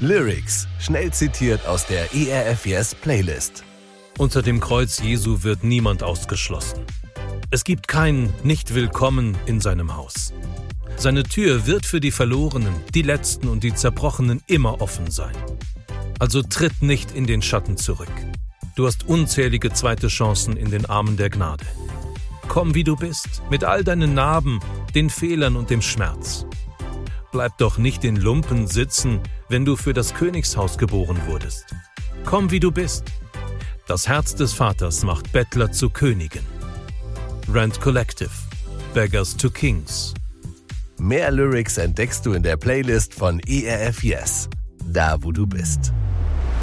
Lyrics, schnell zitiert aus der ERF Yes Playlist. Unter dem Kreuz Jesu wird niemand ausgeschlossen. Es gibt kein Nicht-Willkommen in seinem Haus. Seine Tür wird für die Verlorenen, die Letzten und die Zerbrochenen immer offen sein. Also tritt nicht in den Schatten zurück. Du hast unzählige zweite Chancen in den Armen der Gnade. Komm, wie du bist, mit all deinen Narben, den Fehlern und dem Schmerz. Bleib doch nicht in Lumpen sitzen, wenn du für das Königshaus geboren wurdest. Komm, wie du bist. Das Herz des Vaters macht Bettler zu Königen. Rand Collective, Beggars to Kings. Mehr Lyrics entdeckst du in der Playlist von ERF Yes, da wo du bist.